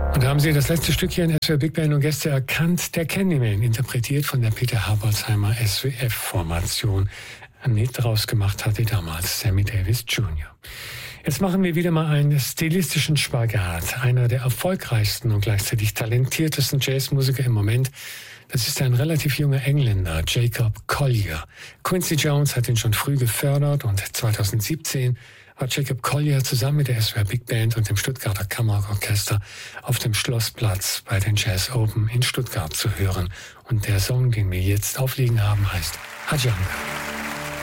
Und da haben Sie das letzte Stück hier in SWR Big Band und Gäste erkannt, der Candyman, interpretiert von der Peter Harbolzheimer SWF-Formation. Ein Lied draus gemacht hatte damals Sammy Davis Jr. Jetzt machen wir wieder mal einen stilistischen Spagat. Einer der erfolgreichsten und gleichzeitig talentiertesten Jazzmusiker im Moment. Das ist ein relativ junger Engländer, Jacob Collier. Quincy Jones hat ihn schon früh gefördert und 2017 war Jacob Collier zusammen mit der SWR Big Band und dem Stuttgarter Kammerorchester auf dem Schlossplatz bei den Jazz Open in Stuttgart zu hören. Und der Song, den wir jetzt auflegen haben, heißt Hajanga.